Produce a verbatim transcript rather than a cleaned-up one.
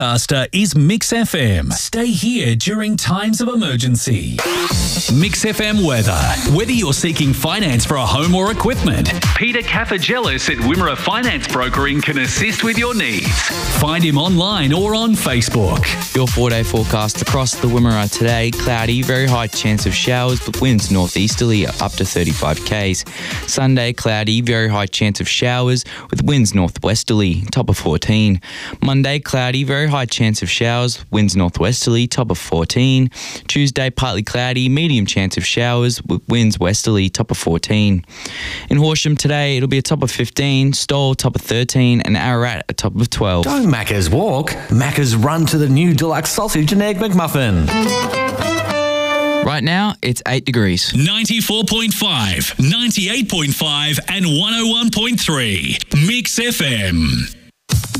Broadcaster is Mix F M. Stay here during times of emergency. Mix F M weather. Whether you're seeking finance for a home or equipment, Peter Cafagelis at Wimmera Finance Brokering can assist with your needs. Find him online or on Facebook. Your four-day forecast across the Wimmera today: cloudy, very high chance of showers with winds northeasterly up to thirty-five kays. Sunday, cloudy, very high chance of showers with winds northwesterly, top of fourteen. Monday, cloudy, very high chance of showers, winds northwesterly, top of fourteen. Tuesday, partly cloudy, medium chance of showers with winds westerly, top of fourteen. In Horsham today, it'll be a top of fifteen, Stowell top of thirteen, and Ararat a top of twelve. Don't Macca's walk, Macca's run to the new deluxe sausage and egg McMuffin. Right now, it's eight degrees. ninety-four point five, ninety-eight point five and one oh one point three. Mix F M.